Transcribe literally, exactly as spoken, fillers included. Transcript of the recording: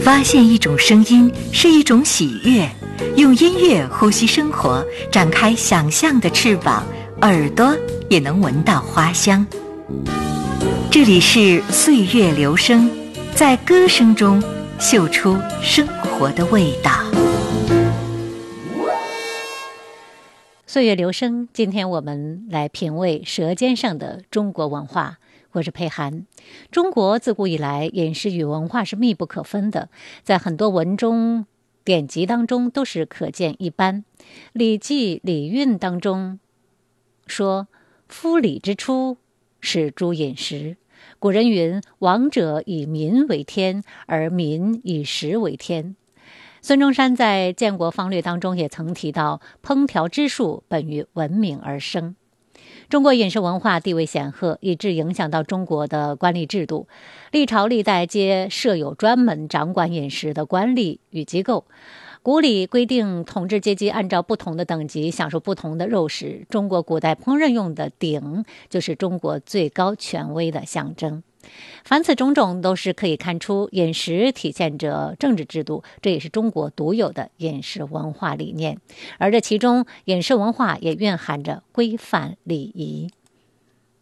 发现一种声音是一种喜悦，用音乐呼吸生活，展开想象的翅膀，耳朵也能闻到花香。这里是岁月流声，在歌声中嗅出生活的味道。 岁月流声，今天我们来品味舌尖上的中国文化。我是佩涵。中国自古以来饮食与文化是密不可分的，在很多文中典籍当中都是可见一斑。《礼记·礼运》当中说：“夫礼之初，始诸饮食。”古人云：“王者以民为天，而民以食为天。”孙中山在《建国方略》当中也曾提到，烹调之术本于文明而生。中国饮食文化地位显赫，以致影响到中国的官吏制度。历朝历代皆设有专门掌管饮食的官吏与机构。古礼规定，统治阶级按照不同的等级享受不同的肉食。中国古代烹饪用的鼎，就是中国最高权威的象征。凡此种种都是可以看出，饮食体现着政治制度，这也是中国独有的饮食文化理念。而这其中，饮食文化也蕴含着规范礼仪。